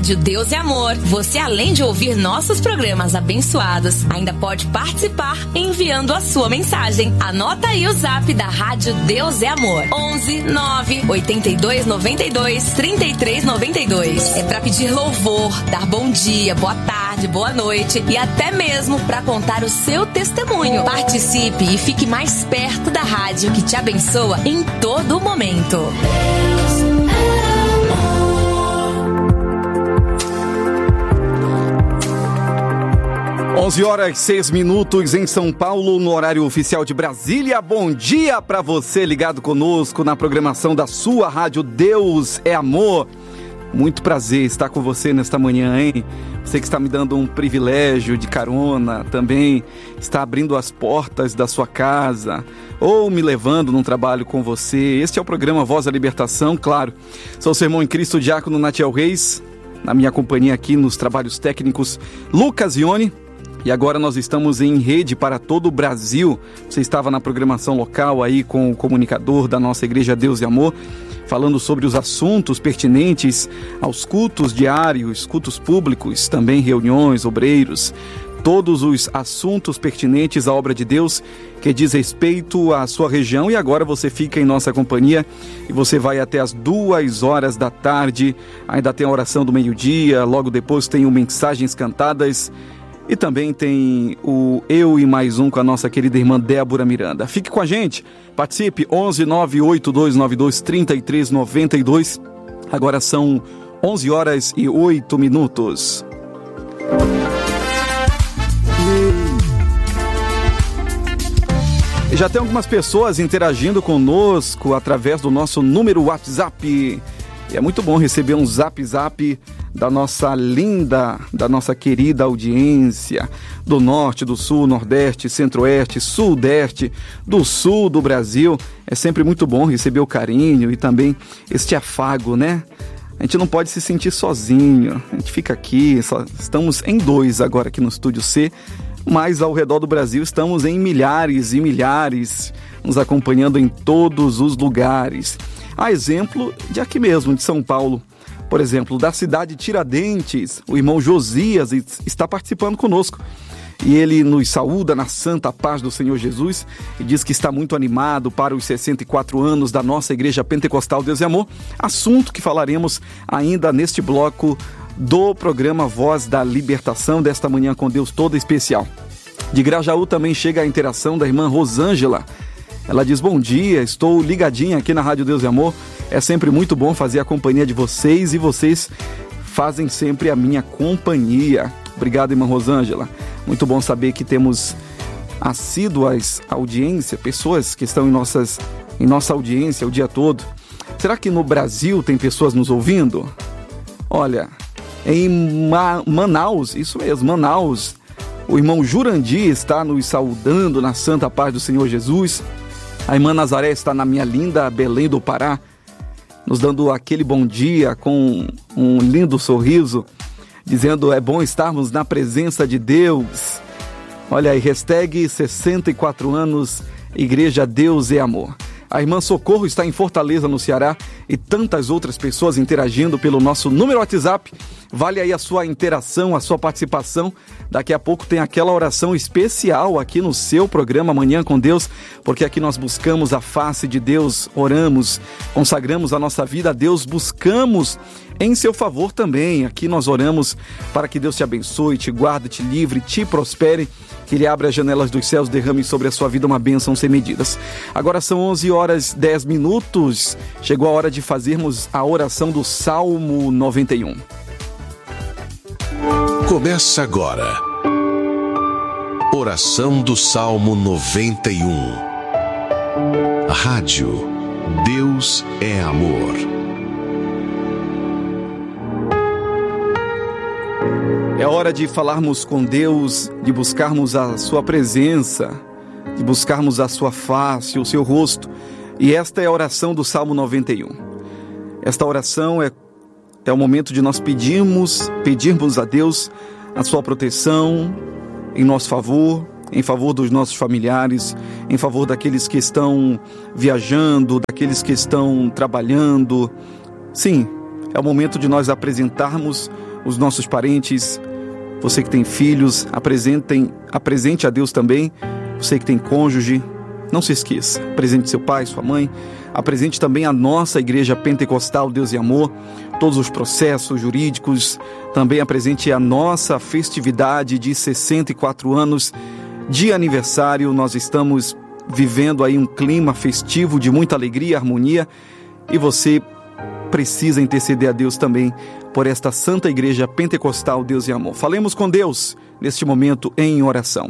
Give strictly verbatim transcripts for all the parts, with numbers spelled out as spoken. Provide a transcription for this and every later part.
Rádio Deus é Amor. Você, além de ouvir nossos programas abençoados, ainda pode participar enviando a sua mensagem. Anota aí o zap da Rádio Deus é Amor: onze nove oitenta e dois noventa e dois trinta e três noventa e dois. É para pedir louvor, dar bom dia, boa tarde, boa noite e até mesmo para contar o seu testemunho. Participe e fique mais perto da rádio que te abençoa em todo momento. onze horas e seis minutos em São Paulo, no horário oficial de Brasília. Bom dia para você ligado conosco na programação da sua rádio Deus é Amor. Muito prazer estar com você nesta manhã, hein? Você que está me dando um privilégio de carona, também está abrindo as portas da sua casa ou me levando num trabalho com você. Este é o programa Voz da Libertação, claro. Sou o seu irmão em Cristo, diácono Natiel Reis, na minha companhia aqui nos trabalhos técnicos, Lucas Ione. E agora nós estamos em rede para todo o Brasil. Você estava na programação local aí com o comunicador da nossa Igreja Deus e Amor, falando sobre os assuntos pertinentes aos cultos diários, cultos públicos, também reuniões, obreiros, todos os assuntos pertinentes à obra de Deus que diz respeito à sua região. E agora você fica em nossa companhia e você vai até as duas horas da tarde. Ainda tem a oração do meio-dia, logo depois tem o Mensagens Cantadas. E também tem o Eu e Mais Um com a nossa querida irmã Débora Miranda. Fique com a gente, participe, onze nove oito dois nove dois três três nove dois. Agora são onze horas e oito minutos. E já tem algumas pessoas interagindo conosco através do nosso número WhatsApp. E é muito bom receber um zap zap da nossa linda, da nossa querida audiência do norte, do sul, nordeste, centro-oeste, sudeste, do sul do Brasil. É sempre muito bom receber o carinho e também este afago, né? A gente não pode se sentir sozinho, a gente fica aqui, só estamos em dois agora aqui no Estúdio C, mas ao redor do Brasil estamos em milhares e milhares, nos acompanhando em todos os lugares. A exemplo de aqui mesmo, de São Paulo. Por exemplo, da cidade de Tiradentes, o irmão Josias está participando conosco. E ele nos saúda na santa paz do Senhor Jesus e diz que está muito animado para os sessenta e quatro anos da nossa Igreja Pentecostal Deus e Amor, assunto que falaremos ainda neste bloco do programa Voz da Libertação, desta manhã com Deus toda especial. De Grajaú também chega a interação da irmã Rosângela. Ela diz: bom dia, estou ligadinha aqui na Rádio Deus e Amor. É sempre muito bom fazer a companhia de vocês e vocês fazem sempre a minha companhia. Obrigado, irmã Rosângela. Muito bom saber que temos assíduas audiência, pessoas que estão em, nossas, em nossa audiência o dia todo. Será que no Brasil tem pessoas nos ouvindo? Olha, em Ma- Manaus, isso mesmo, Manaus, o irmão Jurandir está nos saudando na santa paz do Senhor Jesus. A irmã Nazaré está na minha linda Belém do Pará, nos dando aquele bom dia com um lindo sorriso, dizendo: é bom estarmos na presença de Deus. Olha aí, hashtag sessenta e quatro anos, Igreja Deus é Amor. A irmã Socorro está em Fortaleza, no Ceará, e tantas outras pessoas interagindo pelo nosso número WhatsApp. Vale aí a sua interação, a sua participação. Daqui a pouco tem aquela oração especial aqui no seu programa Manhã com Deus, porque aqui nós buscamos a face de Deus, oramos, consagramos a nossa vida a Deus, buscamos em seu favor também. Aqui nós oramos para que Deus te abençoe, te guarde, te livre, te prospere, que Ele abra as janelas dos céus, derrame sobre a sua vida uma bênção sem medidas. Agora são onze horas e dez minutos, chegou a hora de fazermos a oração do Salmo noventa e um. Começa agora. Oração do Salmo noventa e um. Rádio Deus é Amor. É hora de falarmos com Deus, de buscarmos a sua presença, de buscarmos a sua face, o seu rosto. E esta é a oração do Salmo noventa e um. Esta oração é, é o momento de nós pedirmos, pedirmos a Deus a sua proteção em nosso favor, em favor dos nossos familiares, em favor daqueles que estão viajando, daqueles que estão trabalhando. Sim, é o momento de nós apresentarmos os nossos parentes. Você que tem filhos, apresentem, apresente a Deus também. Você que tem cônjuge, não se esqueça, apresente seu pai, sua mãe. Apresente também a nossa Igreja Pentecostal Deus e Amor, todos os processos jurídicos. Também apresente a nossa festividade de sessenta e quatro anos de aniversário. Nós estamos vivendo aí um clima festivo de muita alegria e harmonia, e você precisa interceder a Deus também por esta Santa Igreja Pentecostal Deus e Amor. Falemos com Deus neste momento em oração.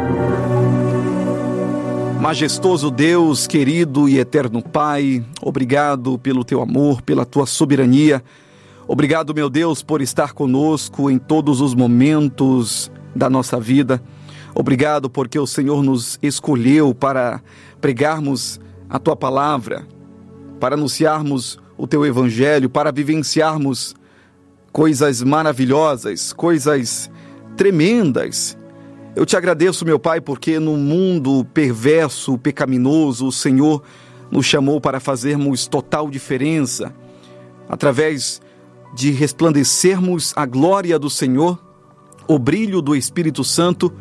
Majestoso Deus, querido e eterno Pai, obrigado pelo teu amor, pela tua soberania. Obrigado, meu Deus, por estar conosco em todos os momentos da nossa vida. Obrigado porque o Senhor nos escolheu para pregarmos a tua palavra, para anunciarmos o teu evangelho, para vivenciarmos coisas maravilhosas, coisas tremendas. Eu te agradeço, meu Pai, porque no mundo perverso, pecaminoso, o Senhor nos chamou para fazermos total diferença, através de resplandecermos a glória do Senhor, o brilho do Espírito Santo.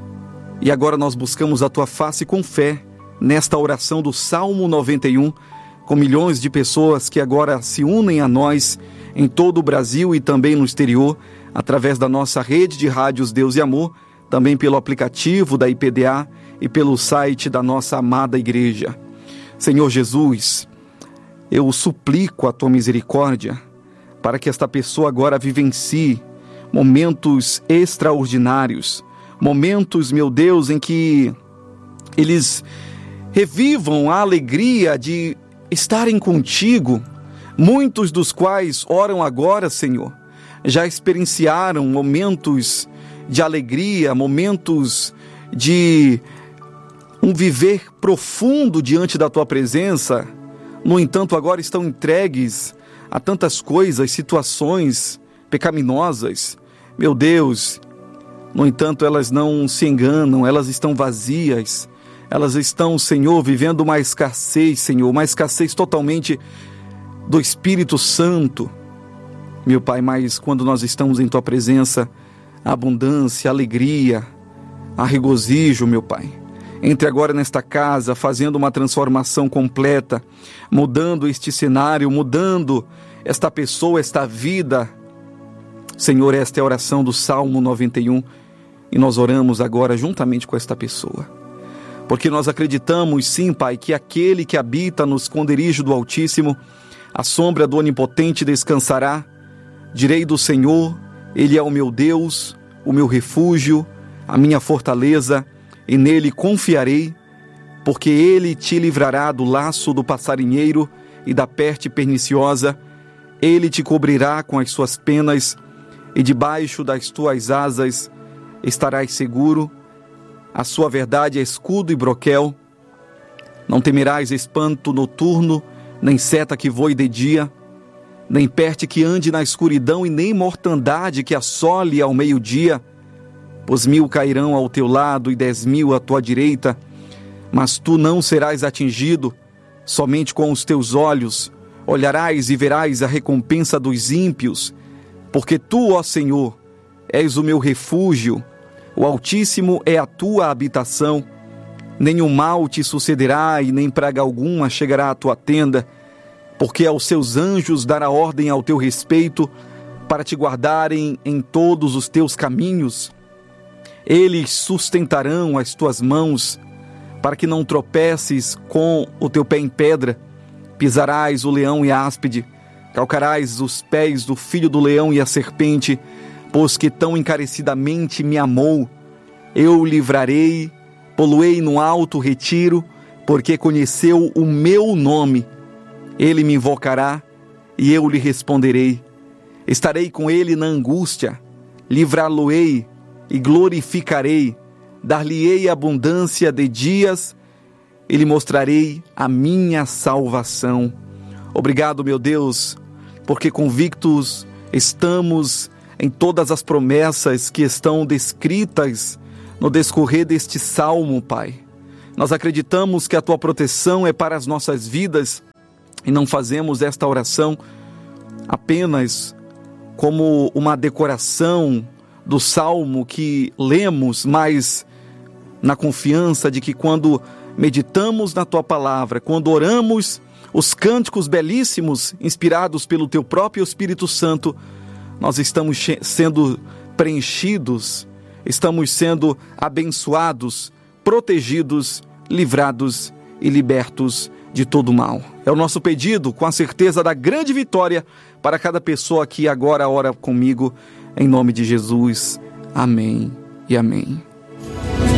E agora nós buscamos a tua face com fé, nesta oração do Salmo noventa e um, com milhões de pessoas que agora se unem a nós em todo o Brasil e também no exterior, através da nossa rede de rádios Deus e Amor, também pelo aplicativo da I P D A e pelo site da nossa amada igreja. Senhor Jesus, eu suplico a tua misericórdia para que esta pessoa agora vivencie momentos extraordinários, momentos, meu Deus, em que eles revivam a alegria de estarem contigo, muitos dos quais oram agora, Senhor, já experienciaram momentos de alegria, momentos de um viver profundo diante da tua presença. No entanto, agora estão entregues a tantas coisas, situações pecaminosas. Meu Deus, no entanto, elas não se enganam, elas estão vazias. Elas estão, Senhor, vivendo uma escassez, Senhor, uma escassez totalmente do Espírito Santo. Meu Pai, mas quando nós estamos em tua presença, a abundância, a alegria, a regozijo, meu Pai. Entre agora nesta casa, fazendo uma transformação completa, mudando este cenário, mudando esta pessoa, esta vida. Senhor, esta é a oração do Salmo noventa e um, e nós oramos agora juntamente com esta pessoa. Porque nós acreditamos, sim, Pai, que aquele que habita no esconderijo do Altíssimo, a sombra do Onipotente descansará. Direi do Senhor, Ele é o meu Deus, o meu refúgio, a minha fortaleza, e nele confiarei, porque Ele te livrará do laço do passarinheiro e da peste perniciosa. Ele te cobrirá com as suas penas, e debaixo das tuas asas estarás seguro. A sua verdade é escudo e broquel. Não temerás espanto noturno, nem seta que voe de dia, nem peste que ande na escuridão, e nem mortandade que assole ao meio-dia. Pois mil cairão ao teu lado e dez mil à tua direita, mas tu não serás atingido. Somente com os teus olhos olharás e verás a recompensa dos ímpios, porque tu, ó Senhor, és o meu refúgio, o Altíssimo é a tua habitação. Nenhum mal te sucederá e nem praga alguma chegará à tua tenda, porque aos seus anjos dará ordem ao teu respeito, para te guardarem em todos os teus caminhos. Eles sustentarão as tuas mãos, para que não tropeces com o teu pé em pedra. Pisarás o leão e a áspide, calcarás os pés do filho do leão e a serpente, pois que tão encarecidamente me amou. Eu o livrarei, pô-lo-ei no alto retiro, porque conheceu o meu nome. Ele me invocará e eu lhe responderei. Estarei com ele na angústia, livrá-lo-ei e glorificarei. Dar-lhe-ei abundância de dias e lhe mostrarei a minha salvação. Obrigado, meu Deus, porque convictos estamos em todas as promessas que estão descritas no decorrer deste salmo, Pai. Nós acreditamos que a tua proteção é para as nossas vidas e não fazemos esta oração apenas como uma decoração do salmo que lemos, mas na confiança de que quando meditamos na Tua palavra, quando oramos os cânticos belíssimos inspirados pelo Teu próprio Espírito Santo, nós estamos sendo preenchidos, estamos sendo abençoados, protegidos, livrados e libertos de todo mal. É o nosso pedido, com a certeza da grande vitória para cada pessoa que agora ora comigo, em nome de Jesus. Amém e amém.